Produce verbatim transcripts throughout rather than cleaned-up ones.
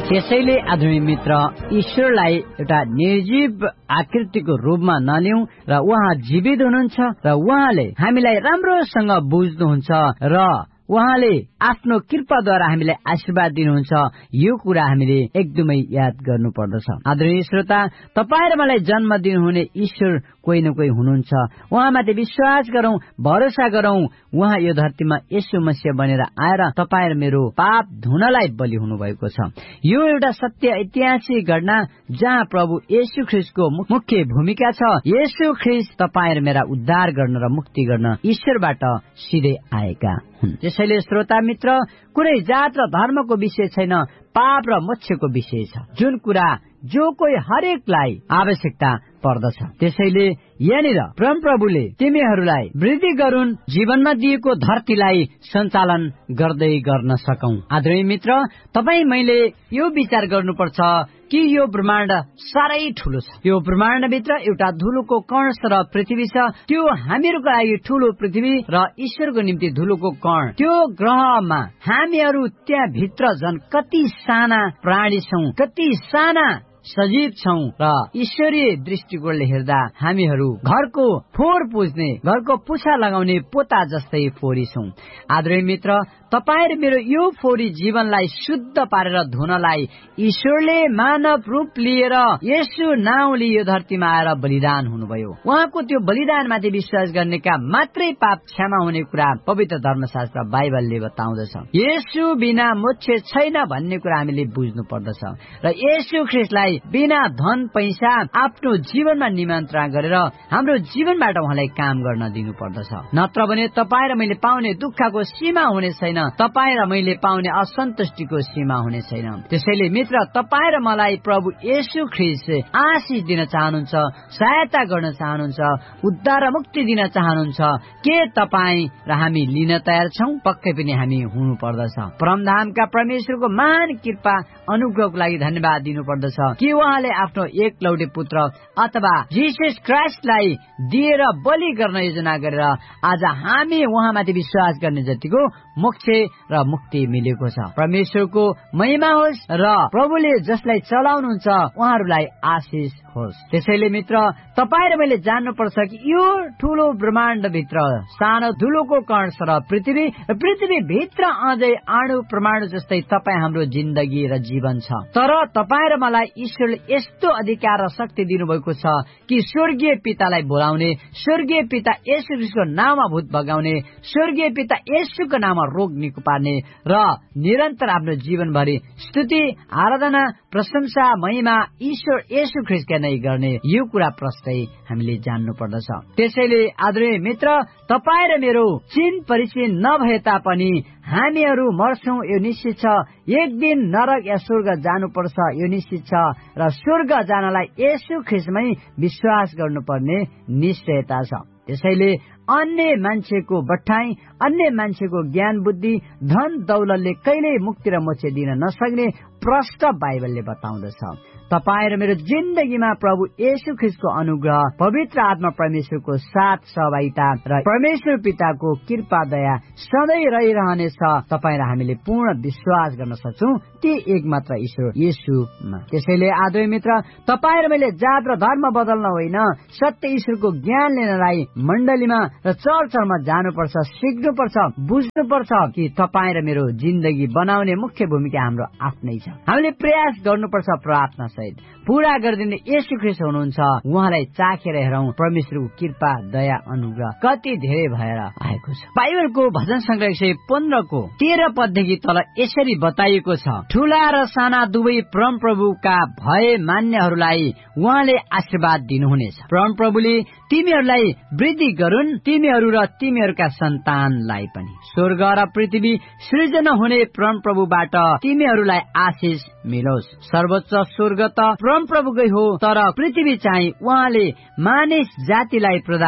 त्यसैले आदरणीय मित्र, ईश्वरलाई एउटा निर्जीव आकृतिको रूपमा नलिउँ र उहाँ जीवित हुनुहुन्छ र उहाँले हामीलाई राम्रोसँग बुझ्नुहुन्छ र उहाँले आफ्नो कृपाद्वारा हामीलाई आशीर्वाद दिनुहुन्छ। यो कुरा हामीले एकदमै याद गर्नु पर्दछ। आदरणीय श्रोता, तपाईँ र मलाई जन्म दिनुहुने ईश्वर कोही न कोही हुनुहुन्छ। उहाँमाथि विश्वास गरौं, भरोसा गरौं। उहाँ यो धरतीमा येशू मसीह बनेर आएर तपाईँ र मेरो पाप धुनलाई बलि हुनुभएको छ। यो एउटा सत्य ऐतिहासिक घटना जहाँ प्रभु येशू ख्रीष्टको मुख्य भूमिका छ। येशू ख्रीष्ट तपाईँ र मेरा उद्धार गर्न र मुक्ति गर्न ईश्वरबाट सिधै आएका हुन्। त्यसैले श्रोता मित्र, कुनै जात र धर्मको विषय छैन, पाप र मोक्षको विषय छ, जुन कुरा जो कोही हरेकलाई आवश्यकता पर्दछ। त्यसैले यहाँनिर परमप्रभुले तिमीहरूलाई वृद्धि गरून्, जीवनमा दिएको धरतीलाई सञ्चालन गर्दै गर्न सकौं। आदरणीय मित्र, तपाईँ मैले यो विचार गर्नुपर्छ कि यो ब्रह्माण्ड साह्रै ठूलो छ। यो ब्रह्माण्डभित्र एउटा धुलोको कण र पृथ्वी छ। त्यो हामीहरूको लागि ठूलो पृथ्वी र ईश्वरको निम्ति धुलोको कण। त्यो ग्रहमा हामीहरू त्यहाँ भित्र झन् कति साना प्राणी छौं, कति साना सजीव छौं र ईश्वरीय दृष्टिकोणले हेर्दा हामीहरू घरको फोहोर पुज्ने, घरको पुछा लगाउने पोता जस्तै फोहोरी छौं। आदरणीय मित्र, तपाईँ र मेरो यो फोहोरी जीवनलाई शुद्ध पारेर धुनलाई ईश्वरले मानव रूप लिएर येशू नाउँले यो धरतीमा आएर बलिदान हुनुभयो। उहाँको त्यो बलिदानमाथि विश्वास गर्नेका मात्रै पाप क्षमा हुने कुरा पवित्र धर्मशास्त्र बाइबलले बताउँदछ। येशू बिना मोक्ष छैन भन्ने कुरा हामीले बुझ्नु पर्दछ र येशू ख्रीष्टलाई बिना धन पैसा आफ्नो जीवनमा निमन्त्रणा गरेर हाम्रो जीवनबाट उहाँलाई काम गर्न दिनु पर्दछ। नत्र भने तपाईँ र मैले पाउने दुःखको सीमा हुने छैन, तपाईँ र मैले पाउने असन्तुष्टिको सीमा हुने छैन। त्यसैले मित्र, तपाईँ र मलाई प्रभु येशू ख्रीष्ट आशीष दिन चाहनुहुन्छ, सहायता गर्न चाहनुहुन्छ, उद्धार र मुक्ति दिन चाहनुहुन्छ। के तपाईँ र हामी लिन तयार छौं? पक्कै पनि हामी हुनु पर्दछ। परमधामका परमेश्वरको महान कृपा अनुग्रहको लागि धन्यवाद दिनु पर्दछ कि उहाँले आफ्नो एकलौटे पुत्र अथवा जीसस क्राइस्टलाई दिएर बलि गर्न योजना गरेर आज हामी उहाँमाथि विश्वास गर्ने जतिको मोक्ष र मुक्ति मिलेको छ। परमेश्वरको महिमा होस् र प्रभुले जसलाई चलाउनुहुन्छ उहाँहरूलाई आशीष होस्। त्यसैले मित्र, तपाईँ र मैले जान्नुपर्छ कि यो ठूलो ब्रह्माण्ड भित्र सानो धुलोको कण र पृथ्वी र पृथ्वी भित्र अझै अणु परमाणु जस्तै तपाईँ हाम्रो जिन्दगी र जीवन छ। तर तपाईँ र मलाई ईश्वरले यस्तो अधिकार र शक्ति दिनुभएको छ कि स्वर्गीय पितालाई बोलाउने, स्वर्गीय पिता येशू ख्रीष्टको नाममा भूत भगाउने, स्वर्गीय पिता येशूको नाममा रोग निको पार्ने र निरन्तर आफ्नो जीवनभरि स्तुति, आराधना, प्रशंसा, महिमा ईश्वर येशू ख्रीष्टका नै गर्ने यो कुरा प्रष्टै हामीले जान्नु पर्दछ। त्यसैले आदरणीय मित्र, तपाईँ र मेरो चिन परिचिन नभए तापनि हामीहरू मर्छौं यो निश्चित छ। एक दिन नरक या स्वर्ग जानुपर्छ यो निश्चित छ र स्वर्ग जानलाई येशू ख्रीष्टमै विश्वास गर्नुपर्ने निश्चयता छ। त्यसैले अन्य मान्छेको बठाई, अन्य मान्छेको ज्ञान बुद्धि, धन दौलतले कहिल्यै मुक्ति र मोक्ष दिन नसक्ने प्रष्ट बाइबलले बताउँदछ। तपाईँ र मेरो जिन्दगीमा प्रभु येशू ख्रीष्टको अनुग्रह, पवित्र आत्मा परमेश्वरको साथ सहभागिता र परमेश्वर पिताको कृपा दया सधैँ रहिरहनेछ। तपाईँ र हामीले पूर्ण विश्वास गर्न सक्छौं ती एकमात्र ईश्वर येशूमा। त्यसैले आदरणीय मित्र, तपाईँ र मैले जात र धर्म बदल्न होइन, सत्य ईश्वरको ज्ञान लिनलाई मण्डलीमा र चर्चमा जानुपर्छ, सिक्नुपर्छ, बुझ्नुपर्छ कि तपाईँ र मेरो जिन्दगी बनाउने मुख्य भूमिका हाम्रो आफ्नै छ। हामीले प्रयास गर्नुपर्छ, प्रार्थना सहित पूरा गरिदिने येशू ख्रीष्ट हुनुहुन्छ। उहाँलाई चाखेर हेरौं परमेश्वरको कृपा दया अनुग्रह कति धेरै भएर आएको छ। बाइबलको भजन संग्रह एक सय पन्ध्रको तेह्र पददेखि तल यसरी बताइएको छ, ठूला र साना दुवै परम प्रभुका भय मान्नेहरूलाई उहाँले आशीर्वाद दिनुहुनेछ। परम प्रभुले तिमीहरूलाई वृद्धि गरून्, तिमीहरू र तिमीहरूका सन्तानलाई पनि। स्वर्ग र पृथ्वी सृजना हुने परम प्रभुबाट तिमीहरूलाई आशीष मिलोस्। सर्वोच्च स्वर्ग त परम प्रभुकै हो, तर पृथ्वी चाहिँ उहाँले मानिस जातिलाई प्रदान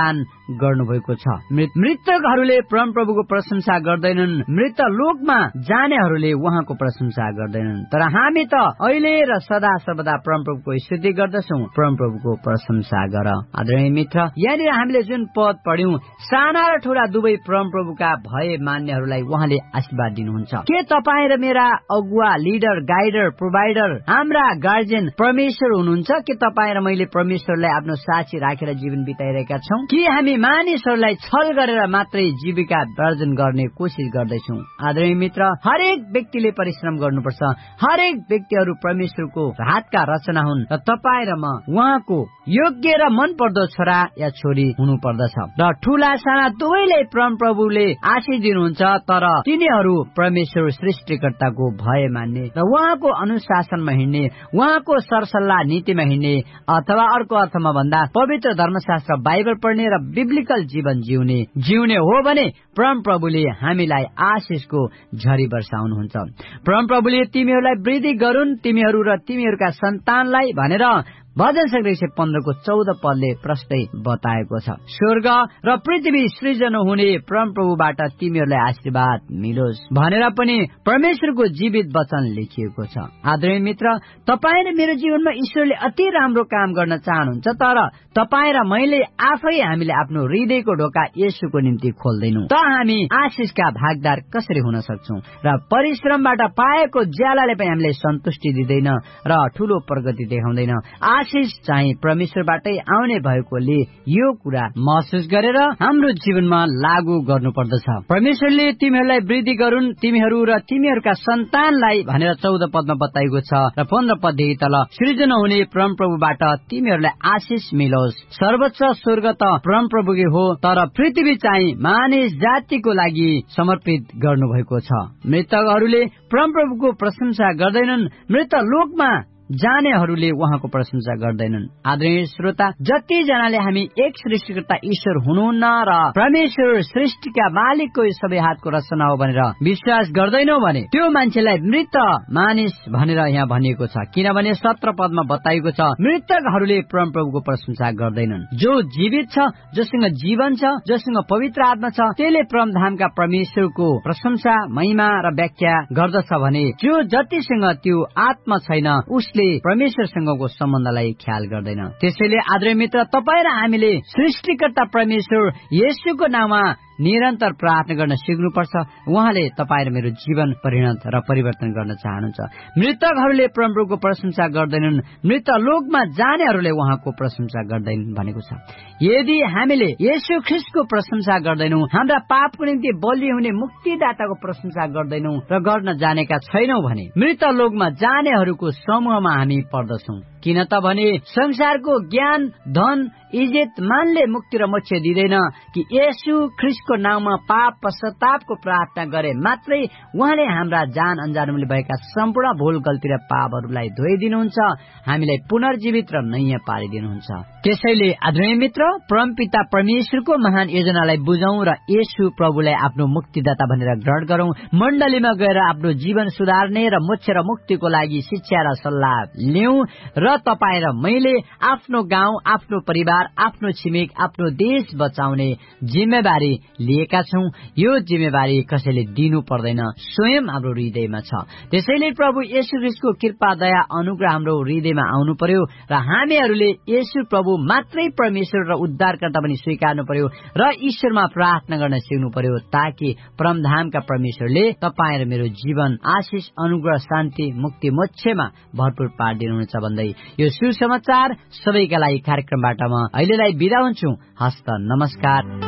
गर्नुभएको छ। मृतकहरूले परमप्रभुको प्रशंसा गर्दैनन्, मृत लोकमा जानेहरूले उहाँको प्रशंसा गर्दैनन्, तर हामी त अहिले र सदा सर्वदा परमप्रभुको स्तुति गर्दछौं। परमप्रभुको प्रशंसा गर। आदरणीय मित्र, यहाँनिर हामीले जुन पद पढ्यौं, साना र ठूला दुवै परमप्रभुका भए मान्नेहरूलाई उहाँले आशीर्वाद दिनुहुन्छ। के तपाईँ र मेरा अगुवा, लिडर, गाइडर, प्रोभाइडर, हाम्रा गार्जियन परमेश्वर हुनुहुन्छ? के तपाईँ र मैले परमेश्वरलाई आफ्नो साक्षी राखेर जीवन बिताइरहेका छौं? कि हामी मानिसहरूलाई छल गरेर मात्रै जीविका अर्जन गर्ने कोसिस गर्दैछौं? आदरणीय मित्र, हरेक व्यक्तिले परिश्रम गर्नुपर्छ। हरेक व्यक्तिहरू परमेश्वरको हातका रचना हुन् र तपाईँ र म उहाँको योग्य र मन पर्दो छोरा या छोरी हुनु पर्दछ। र ठूला साना दुवैले परमप्रभुले आशीष दिनुहुन्छ, तर तिनीहरू परमेश्वर सृष्टिकर्ताको भय मान्ने र उहाँको अनुशासनमा हिँड्ने, उहाँको सरसल्लाह नीतिमा हिँड्ने, अथवा अर्को अर्थमा भन्दा पवित्र धर्मशास्त्र बाइबल पढ्ने र बिब्लिकल जीवन जिउने जिउने हो भने परमप्रभुले हामीलाई आशीषको झरी वर्षाउनुहुन्छ। परमप्रभुले तिमीहरूलाई वृद्धि गरून्, तिमीहरू र तिमीहरूका सन्तानलाई भनेर भजन संहिता एक सय पन्ध्रको चौध पदले प्रष्टै बताएको छ। स्वर्ग र पृथ्वी सृजन हुने परमप्रभुबाट तिमीहरूलाई आशीर्वाद मिलोस् भनेर पनि परमेश्वरको जीवित वचन लेखिएको छ। आदरणीय मित्र, तपाईँ र मेरो जीवनमा ईश्वरले अति राम्रो काम गर्न चाहनुहुन्छ, तर तपाईँ र मैले आफै हामीले आफ्नो हृदयको ढोका येशूको निम्ति खोल्दैनौं त हामी आशीषका भागदार कसरी हुन सक्छौं? र परिश्रमबाट पाएको ज्यालाले पनि हामीलाई सन्तुष्टि दिँदैन र ठूलो प्रगति देखाउँदैन। आशीष चाहिँ परमेश्वरबाटै आउने भएकोले यो कुरा महसुस गरेर हाम्रो जीवनमा लागू गर्नुपर्दछ। परमेश्वरले तिमीहरूलाई वृद्धि गरून्, तिमीहरू र तिमीहरूका सन्तानलाई भनेर चौध पदमा बताइएको छ र पन्ध्र पददेखि तल सृजना हुने परमप्रभुबाट तिमीहरूलाई आशीष मिलोस्। सर्वोच्च स्वर्ग त परमप्रभुकै हो, तर पृथ्वी चाहिँ मानिस जातिको लागि समर्पित गर्नुभएको छ। मृतकहरूले परमप्रभुको प्रशंसा गर्दैनन्, मृत लोकमा जानेहरूले उहाँको प्रशंसा गर्दैनन्। आदरणीय श्रोता, जति जनाले हामी एक सृष्टिकर्ता ईश्वर हुनुहुन्न र परमेश्वर सृष्टिका मालिकको सबै हातको रचना हो भनेर विश्वास गर्दैनौ भने त्यो मान्छेलाई मृत मानिस भनेर यहाँ भनिएको छ। किनभने सत्र पदमा बताइएको छ, मृतकहरूले परमप्रभुको प्रशंसा गर्दैनन्। जो जीवित छ, जोसँग जीवन छ, जोसँग पवित्र आत्मा छ, त्यसले परमधामका परमेश्वरको प्रशंसा, महिमा र व्याख्या गर्दछ भने जो जतिसँग त्यो आत्मा छैन उसले परमेश्वरसँगको सम्बन्धलाई ख्याल गर्दैन। त्यसैले आदरणीय मित्र, तपाईँ र हामीले सृष्टिकर्ता परमेश्वर येशूको नाममा निरन्तर प्रार्थना गर्न सिक्नुपर्छ। उहाँले तपाईँ र मेरो जीवन परिणत र परिवर्तन गर्न चाहनुहुन्छ। मृतकहरूले परमप्रभुको प्रशंसा गर्दैनन्, मृत लोकमा जानेहरूले उहाँको प्रशंसा गर्दैनन् भनेको छ। यदि हामीले येशू ख्रीष्टको प्रशंसा गर्दैनौं, हाम्रा पापको निम्ति बलि हुने मुक्तिदाताको प्रशंसा गर्दैनौं र गर्न जानेका छैनौं भने मृत लोकमा जानेहरूको समूहमा हामी पर्दछौं। किन त भने संसारको ज्ञान, धन, इज्जत, मानले मुक्ति र मोक्ष दिँदैन कि येशू ख्रीष्टको नाममा पाप पश्चातापको प्रार्थना गरे मात्रै उहाँले हाम्रा जान अनजानमा भएका सम्पूर्ण भूल गल्ती र पापहरूलाई धोइदिनुहुन्छ, हामीलाई पुनर्जीवित र नयाँ पारिदिनुहुन्छ। त्यसैले आदरणीय मित्र, परमपिता परमेश्वरको महान योजनालाई बुझौं र येशू प्रभुलाई आफ्नो मुक्तिदाता भनेर ग्रहण गरौं। मण्डलीमा गएर आफ्नो जीवन सुधार्ने र मोक्ष र मुक्तिको लागि शिक्षा र सल्लाह लिऊ र तपाईँ र मैले आफ्नो गाउँ, आफ्नो परिवार, आफ्नो छिमेक, आफ्नो देश बचाउने जिम्मेवारी लिएका छौं। यो जिम्मेवारी कसैले दिनु पर्दैन, स्वयं हाम्रो हृदयमा छ। त्यसैले प्रभु येशू ख्रीष्टको कृपा, दया, अनुग्रह हाम्रो हृदयमा आउनु पर्यो र हामीहरूले येशू प्रभु मात्रै परमेश्वर र उद्धारकर्ता पनि स्वीकार्नु पर्यो र ईश्वरमा प्रार्थना गर्न सिक्नु पर्यो, ताकि परमधामका परमेश्वरले तपाईँ र मेरो जीवन आशीष, अनुग्रह, शान्ति, मुक्ति, मोक्षमा भरपूर पारिदिनुहुन्छ भन्दै यो सुसमाचार सबैका लागि कार्यक्रमबाट म अहिलेलाई बिदा हुन्छु। हस्त नमस्कार।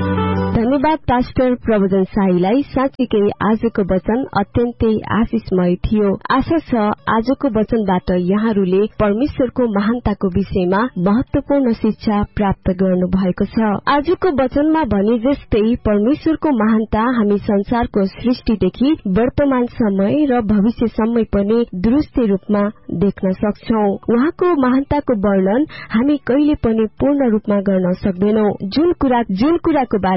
धन्यवाद पास्टर प्रवचन शाहीलाई। साँच्चीकै आजको वचन अत्यन्तै आशिषमय थियो। आशा छ आजको वचनबाट यहाँहरूले परमेश्वरको महानताको विषयमा महत्वपूर्ण शिक्षा प्राप्त गर्नु भएको छ। आजको वचनमा भने जस्तै परमेश्वरको महानता हामी संसारको सृष्टिदेखि वर्तमान समय र भविष्यसम्म पनि दुरुस्त रूपमा देख्न सक्छौं। उहाँको महानताको वर्णन हामी कहिले पनि पूर्ण रूपमा गर्न सक्दैनौं। जुन कुरा जुन कुराको बारेमा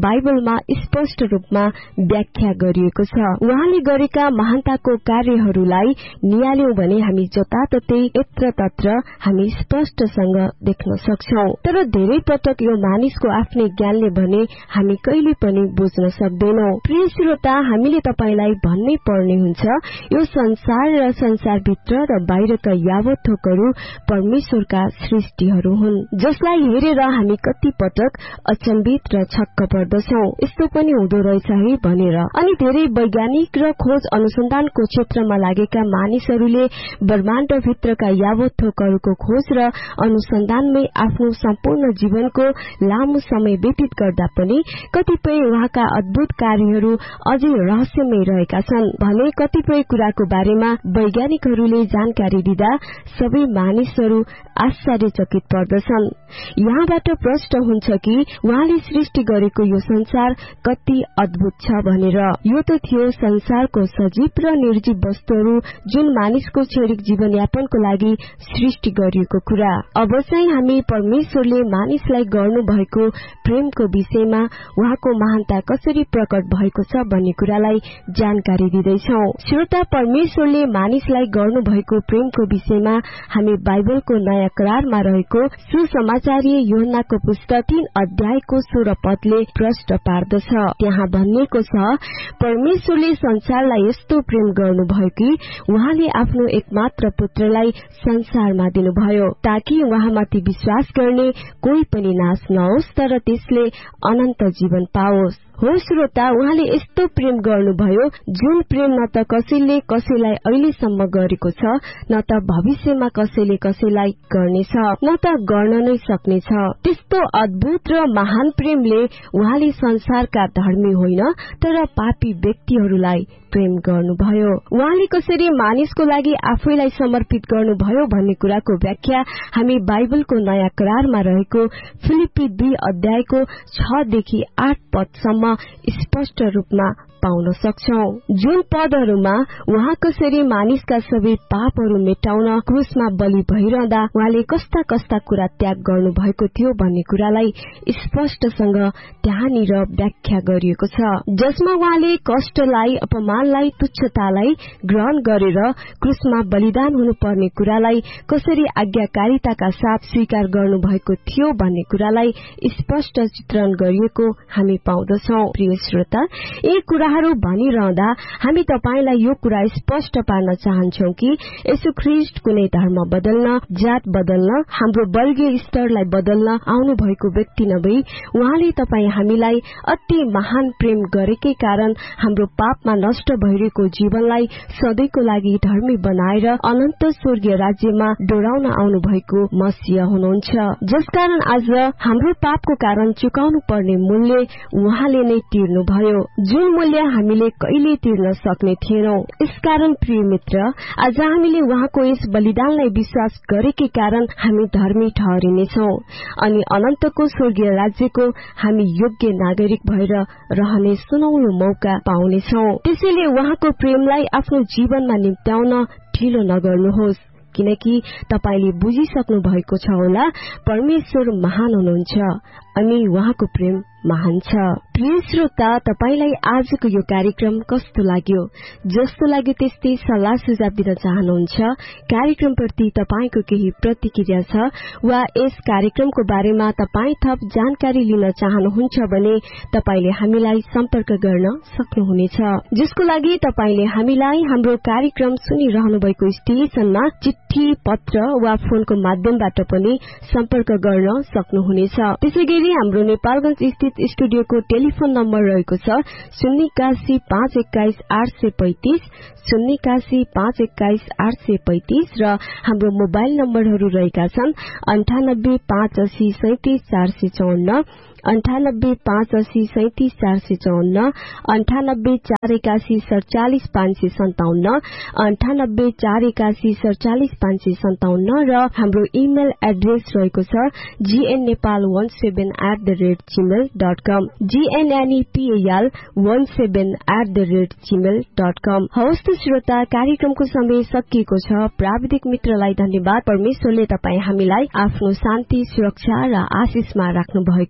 बाइबलमा स्पष्ट रूपमा व्याख्या गरिएको छ। उहाँले गरेका महानताको कार्यहरूलाई नियाल्यौं भने हामी जताततै यत्र तत्र हामी स्पष्टसँग देख्न सक्छौं। तर धेरै पटक यो मानिसको आफ्नै ज्ञानले भने हामी कहिले पनि बुझ्न सक्दैनौं। प्रिय श्रोता, हामीले तपाईलाई भन्नै पर्ने हुन्छ, यो संसार र संसारभित्र र बाहिरका यावत थोकहरू परमेश्वरका सृष्टिहरू हुन्, जसलाई हेरेर हामी कति पटक अचम्बित र छक्क पर्दछौं। यस्तो पनि हुँदो रहेछ है भनेर। अनि धेरै वैज्ञानिक र खोज अनुसन्धानको क्षेत्रमा लागेका मानिसहरूले ब्रह्माण्डभित्रका यावत थोकहरूको खोज र अनुसन्धानमै आफ्नो सम्पूर्ण जीवनको लामो समय व्यतीत गर्दा पनि कतिपय उहाँका अद्भुत कार्यहरू अझै रहस्यमय रहेका छन् भने कतिपय कुराको बारेमा वैज्ञानिकहरूले जानकारी दिँदा सबै मानिसहरू आश्चर्यचकित पर्दछन्। यहाँबाट प्रश्न हुन्छ कि उहाँले सृष्टि गरेको यो संसार कति अद्भुत छ भनेर। यो त थियो संसारको सजीव र निर्जीव वस्तुहरू जुन मानिसको क्षणिक जीवनयापनको लागि सृष्टि गरिएको कुरा। अब चाहिँ हामी परमेश्वरले मानिसलाई गर्नु भएको प्रेमको विषयमा उहाँको महानता कसरी प्रकट भएको छ भन्ने कुरालाई जानकारी दिँदैछौं। श्रोता, परमेश्वरले मानिसलाई गर्नु भएको प्रेमको विषयमा हामी बाइबलको नयाँ करारमा रहेको सुसमाचारीय यूहन्नाको पुस्तक तीन अध्यायको सोह्र पदले प्रश्न पार्दछ। त्यहाँ भनिएको छ, परमेश्वरले संसारलाई यस्तो प्रेम गर्नुभयो कि उहाँले आफ्नो एकमात्र पुत्रलाई संसारमा दिनुभयो ताकि उहाँमाथि विश्वास गर्ने कोही पनि नाश नहोस् तर त्यसले अनन्त जीवन पाओस्। हो श्रोता, उहाँले यस्तो प्रेम गर्नुभयो जुन प्रेम न त कसैले कसैलाई अहिलेसम्म गरेको छ, न त भविष्यमा कसैले कसैलाई गर्नेछ, न त गर्न नै सक्नेछ। त्यस्तो अद्भुत र महान प्रेमले उहाँले संसारका धर्मी होइन तर पापी व्यक्तिहरूलाई प्रेम गर्नुभयो। उहाँले कसरी मानिसको लागि आफैलाई समर्पित गर्नुभयो भन्ने कुराको व्याख्या हामी बाइबलको नयाँ करारमा रहेको फिलिप्पी दुई अध्यायको छ देखि आठ पदसम्म स्पष्ट रूपमा पाउन सक्छौं। जुन पदहरूमा उहाँ कसरी मानिसका सबै पापहरू मेटाउन क्रुसमा बलि भइरहँदा उहाँले कस्ता कस्ता कुरा त्याग गर्नु भएको थियो भन्ने कुरालाई स्पष्टसँग त्यहाँनिर व्याख्या गरिएको छ, जसमा उहाँले कष्टलाई, अपमानलाई, तुच्छतालाई ग्रहण गरेर क्रुसमा बलिदान हुनुपर्ने कुरालाई कसरी आज्ञाकारिताका साथ स्वीकार गर्नु भएको थियो भन्ने कुरालाई स्पष्ट चित्रण गरिएको हामी पाउँदछौं। प्रिय श्रोता, यी कुरा भनिरहँदा हामी तपाईलाई यो कुरा स्पष्ट पार्न चाहन्छौ कि यसु ख्रीष्ट कुनै धर्म बदल्न, जात बदल्न, हाम्रो वर्गीय स्तरलाई बदल्न आउनु भएको व्यक्ति नभई उहाँले तपाई हामीलाई अति महान प्रेम गरेकै कारण हाम्रो पापमा नष्ट भइरहेको जीवनलाई सधैँको लागि धर्मी बनाएर अनन्त स्वर्गीय राज्यमा डोराउन आउनु भएको मसीह हुनुहुन्छ, जसकारण आज हाम्रो पापको कारण चुकाउनु पर्ने मूल्य उहाँले नै तिर्नुभयो, जुन मूल्य हामीले कहिले तिर्न सक्ने थिएनौं। यसकारण प्रिय मित्र, आज हामीले उहाँको यस बलिदानलाई विश्वास गरेकै कारण हामी धर्मी ठहरिनेछौं अनि अनन्तको स्वर्गीय राज्यको हामी योग्य नागरिक भएर रहने सुनौलो मौका पाउनेछौं। त्यसैले उहाँको प्रेमलाई आफ्नो जीवनमा निम्त्याउन ढिलो नगर्नुहोस्, किनकि तपाईले बुझिसक्नु भएको छ होला, परमेश्वर महान हुनुहुन्छ अनि उहाँको प्रेम महान छ। प्रिय श्रोता, तपाईलाई आजको यो कार्यक्रम कस्तो लाग्यो? जस्तो लाग्यो त्यस्तै सल्लाह सुझाव दिन चाहनुहुन्छ, कार्यक्रमप्रति तपाईको केही प्रतिक्रिया छ वा यस कार्यक्रमको बारेमा तपाई थप जानकारी लिन चाहनुहुन्छ भने तपाईले हामीलाई सम्पर्क गर्न सक्नुहुनेछ, जसको लागि तपाईले हामीलाई हाम्रो कार्यक्रम सुनिरहनु भएको स्टेशनमा चिठी, पत्र वा फोनको माध्यमबाट पनि सम्पर्क गर्न सक्नुहुनेछ। त्यसैगरी हाम्रो नेपालगंज स्थित स्टुडियोको टेलिफोन नम्बर रहेको छ शून्य एकासी पाँच एक्काइस आठ सय पैंतीस, शून्य एकासी पाँच एक्काइस आठ सय पैंतीस र हाम्रो मोबाइल नम्बरहरू रहेका छन् अन्ठानब्बे पाँच अस्सी सैतिस चार सय चौन्न, अन्ठानब्बे पाँच अस्सी सैतिस चार सय चौन्न, अन्ठानब्बे चार एकासी सड़चालिस पाँच सय सन्ताउन्न, अन्ठानब्बे चार एकासी सड़चालिस पाँच सय सन्ताउन्न र हाम्रो इमेल एड्रेस रहेको छ जीएन नेपाल वन seven at the rate Gmail dot com, जीएनएनईपीएल one seven at the rate Gmail dot कम। हवस् त श्रोता, कार्यक्रमको समय सकिएको छ। प्राविधिक मित्रलाई धन्यवाद। परमेश्वरले तपाई हामीलाई आफ्नो शान्ति, सुरक्षा र आशिषमा राख्नु भएको होस्।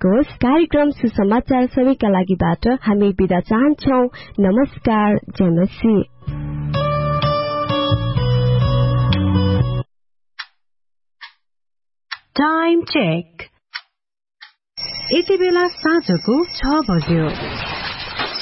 कार्यक्रम सुसमाचार सबैका लागिबाट हामी बिदा चाहन्छौं। नमस्कार, जय मसी। Time check. यति बेला साँझको छ बज्यो।